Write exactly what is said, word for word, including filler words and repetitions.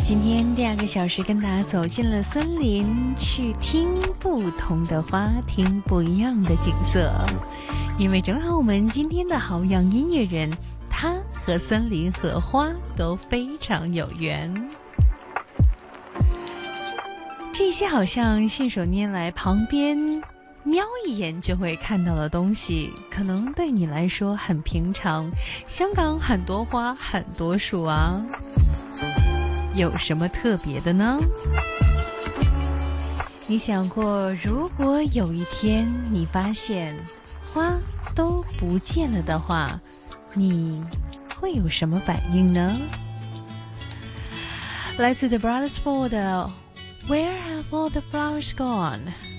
今天第二个小时跟大家走进了森林，去听不同的花，听不一样的景色。因为正好我们今天的好样音乐人，他和森林和花都非常有缘。这些好像信手拈来，旁边瞄一眼就会看到的东西，可能对你来说很平常。香港很多花，很多树啊，有什么特别的呢？你想过，如果有一天你发现花都不见了的话，你会有什么反应呢？来自 The Brothers Four 的 Where Have All the Flowers Gone？